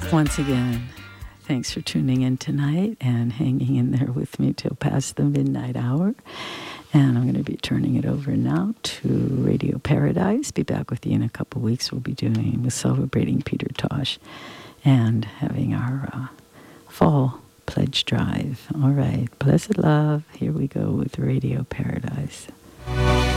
Once again, thanks for tuning in tonight and hanging in there with me till past the midnight hour. And I'm going to be turning it over now to Radio Paradise. Be back with you in a couple weeks. We'll be celebrating Peter Tosh and having our fall pledge drive. All right, blessed love. Here we go with Radio Paradise.